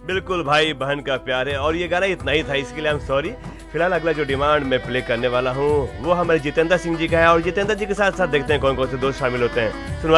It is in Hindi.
बिल्कुल भाई बहन का प्यार है, और ये गाना इतना ही था, इसके लिए हम सॉरी। फिलहाल अगला जो डिमांड मैं प्ले करने वाला हूँ वो हमारे जितेंद्र सिंह जी का है, और जितेंद्र जी के साथ साथ देखते हैं कौन कौन से दोस्त शामिल होते हैं। सुनवा